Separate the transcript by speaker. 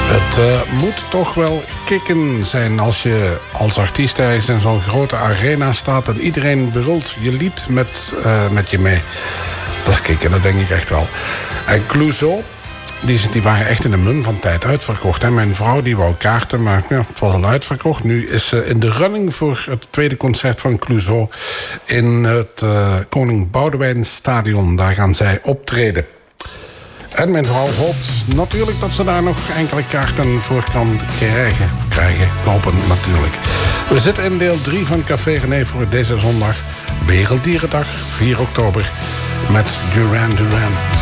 Speaker 1: Het moet toch wel kicken zijn als je als artiest ergens in zo'n grote arena staat en iedereen brult je lied met je mee. Dat is kicken, dat denk ik echt wel. En Clouseau, die waren echt in de mum van tijd uitverkocht. Hè. Mijn vrouw die wou kaarten, maar ja, het was al uitverkocht. Nu is ze in de running voor het tweede concert van Clouseau in het Koning Boudewijn Stadion. Daar gaan zij optreden. En mijn vrouw hoopt natuurlijk dat ze daar nog enkele kaarten voor kan kopen natuurlijk. We zitten in deel 3 van Café René voor deze zondag. Werelddierendag, 4 oktober, met Duran Duran.